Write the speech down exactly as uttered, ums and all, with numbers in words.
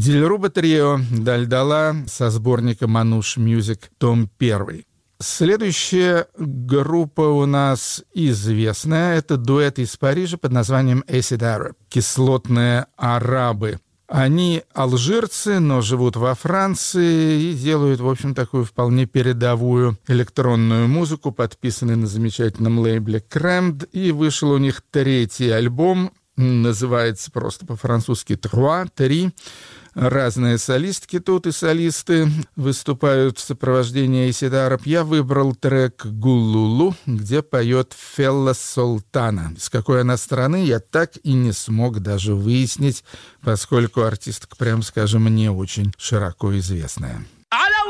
Дильруба Трио, Дальдала со сборника «Мануш Мьюзик», том первый. Следующая группа у нас известная. Это дуэт из Парижа под названием Acid Arab, кислотные арабы. Они алжирцы, но живут во Франции и делают, в общем, такую вполне передовую электронную музыку, подписанную на замечательном лейбле Crammed. И вышел у них третий альбом, называется просто по-французски «Trois», «Три». Разные солистки тут и солисты выступают в сопровождении Acid Arab. Я выбрал трек «Гулулу», где поет Фелла Солтана. С какой она страны, я так и не смог даже выяснить, поскольку артистка, прям скажем, не очень широко известная.